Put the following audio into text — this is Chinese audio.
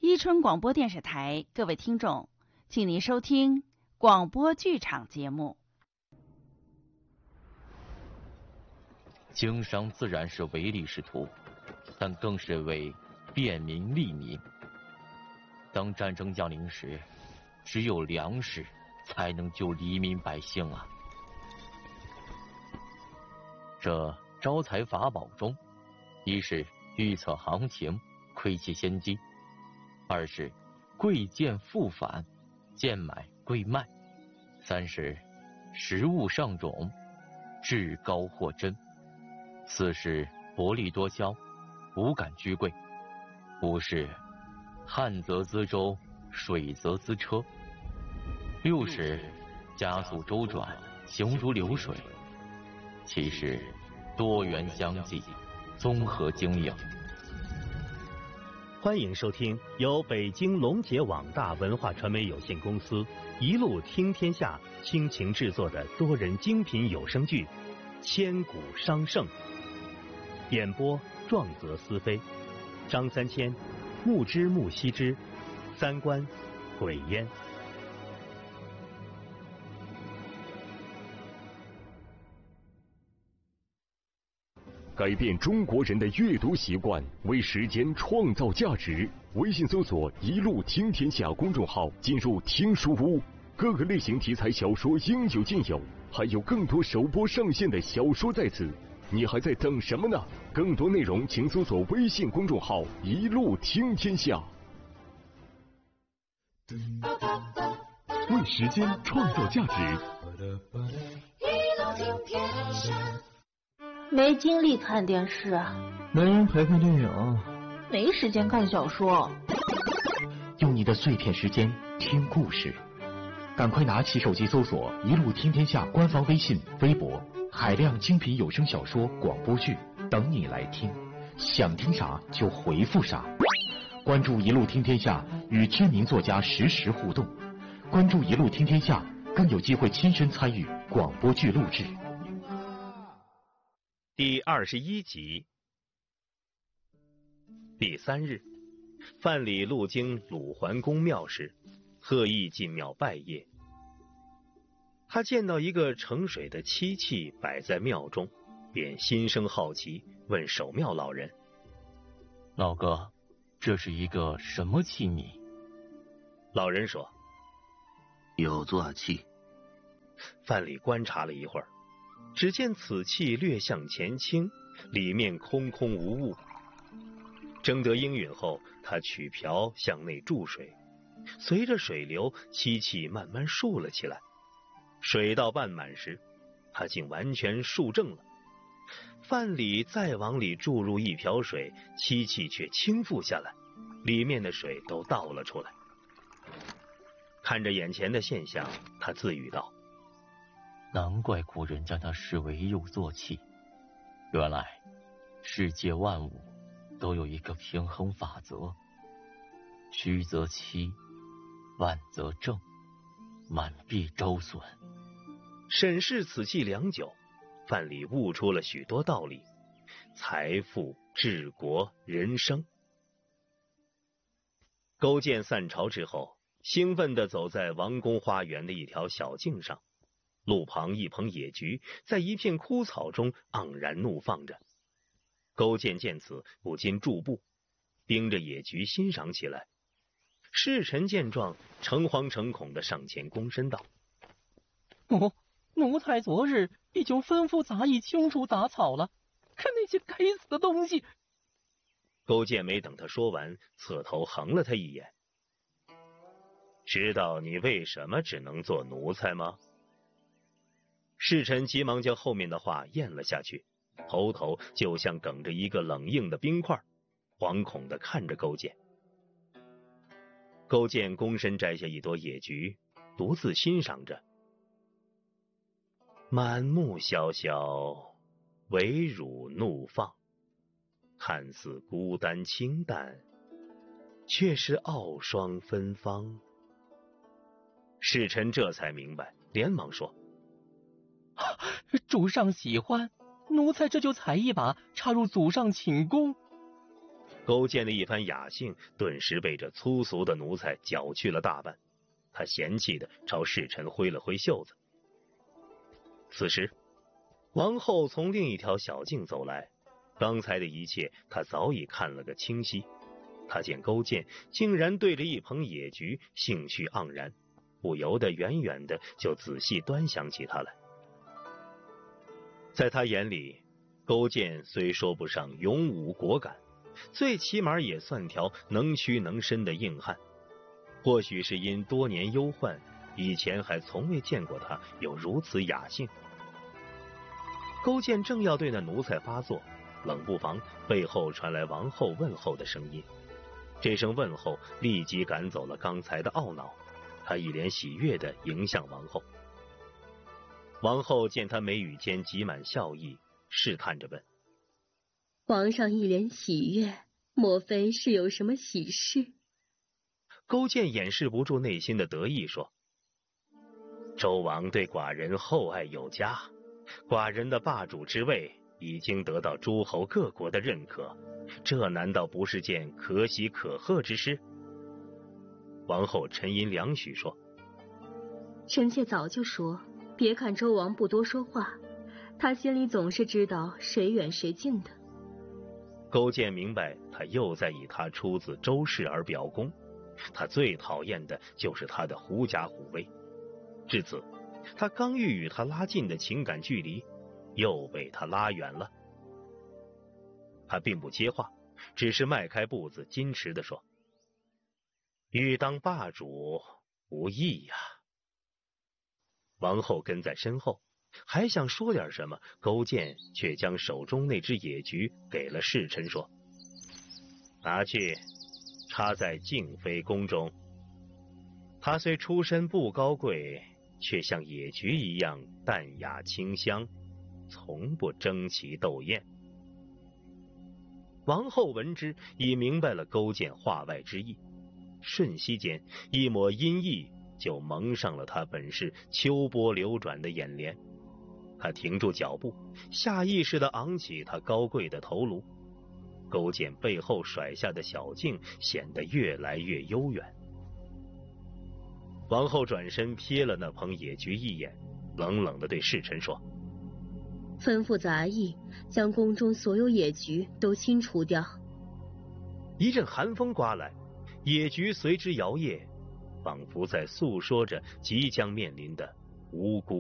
伊春广播电视台，各位听众，请您收听广播剧场节目。 经商自然是唯利是图，但更是为便民利民。当战争降临时，只有粮食才能救黎民百姓啊！这招财法宝中，一是预测行情，窥其先机；二是贵贱复返，贱买贵卖；三是食物上种，至高货真；四是薄利多销，无感居贵；五是旱则资舟，水则资车；六是加速周转，行如流水；七是多元相济，综合经营。 欢迎收听由北京龙杰网大文化传媒有限公司一路听天下倾情制作的多人精品有声剧《千古商圣》，演播壮则思飞，张三千、木之木西之，三观鬼烟。 改变中国人的阅读习惯，为时间创造价值。微信搜索“一路听天下”公众号，进入听书屋，各个类型题材小说应有尽有，还有更多首播上线的小说在此。你还在等什么呢？更多内容请搜索微信公众号“一路听天下”。为时间创造价值。 一路听天下。没精力看电视啊， 没人陪看电影， 没时间看小说。 用你的碎片时间听故事，赶快拿起手机搜索“一路听天下”官方微信、微博，海量精品有声小说、广播剧等你来听，想听啥就回复啥。关注“一路听天下”，与知名作家实时互动。关注“一路听天下”，更有机会亲身参与广播剧录制。 第21集。第3日，范蠡路经鲁桓公庙时，特意进庙拜谒。他见到一个盛水的漆器摆在庙中，便心生好奇，问守庙老人：“ 老哥，这是一个什么器皿？” 老人说：“ 有座器。” 范蠡观察了一会儿，只见此器略向前倾，里面空空无物。征得应允后，他取瓢向内注水，随着水流，漆器慢慢竖了起来。水到半满时，他竟完全竖正了。范蠡再往里注入一瓢水，漆器却倾覆下来，里面的水都倒了出来。看着眼前的现象，他自语道：“ 难怪古人将它视为入座器，原来世界万物都有一个平衡法则，曲则欺，弯则正，满必周损。” 审视此器良久，范蠡悟出了许多道理，财富、治国、人生。勾践散朝之后，兴奋地走在王宫花园的一条小径上，路旁一捧野菊在一片枯草中盎然怒放着。勾践见此，不禁驻步，盯着野菊欣赏起来。侍臣见状，诚惶诚恐地上前躬身道：“ 奴才昨日已经吩咐杂役清除杂草了，可那些该死的东西……” 勾践没等他说完，侧头横了他一眼：“知道你为什么只能做奴才吗？”侍臣急忙将后面的话咽了下去，头就像梗着一个冷硬的冰块，惶恐地看着勾践。勾践躬身摘下一朵野菊，独自欣赏着。满目萧萧，唯汝怒放，看似孤单清淡，却是傲霜芬芳。侍臣这才明白，连忙说：“ 主上喜欢，奴才这就采一把插入祖上寝宫。” 勾践的一番雅兴顿时被这粗俗的奴才搅去了大半，他嫌弃的朝侍臣挥了挥袖子。此时王后从另一条小径走来，刚才的一切他早已看了个清晰。他见勾践竟然对着一捧野菊兴趣盎然，不由得远远的就仔细端详起他来。在他眼里，勾践虽说不上勇武果敢，最起码也算条能屈能伸的硬汉。或许是因多年忧患，以前还从未见过他有如此雅兴。勾践正要对那奴才发作，冷不防背后传来王后问候的声音。这声问候立即赶走了刚才的懊恼，他一脸喜悦地迎向王后。王后见他眉宇间挤满笑意，试探着问： 皇上一脸喜悦，莫非是有什么喜事？ 勾践掩饰不住内心的得意，说：周王对寡人厚爱有加，寡人的霸主之位已经得到诸侯各国的认可，这难道不是件可喜可贺之事？王后沉吟两许说： 臣妾早就说，别看周王不多说话，他心里总是知道谁远谁近的。 勾践明白他又在以他出自周氏而表功，他最讨厌的就是他的狐假虎威。至此，他刚欲与他拉近的情感距离，又被他拉远了。他并不接话，只是迈开步子，矜持地说：欲当霸主无益呀。王后跟在身后，还想说点什么，勾践却将手中那只野菊给了侍臣，说：拿去插在静妃宫中。她虽出身不高贵，却像野菊一样淡雅清香，从不争奇斗艳。王后闻之，已明白了勾践话外之意，瞬息间一抹阴翳就蒙上了他本是秋波流转的眼帘。他停住脚步，下意识地昂起他高贵的头颅。勾践背后甩下的小径显得越来越悠远。王后转身瞥了那捧野菊一眼，冷冷地对侍臣说： 吩咐杂役将宫中所有野菊都清除掉。 一阵寒风刮来，野菊随之摇曳，仿佛在诉说着即将面临的无辜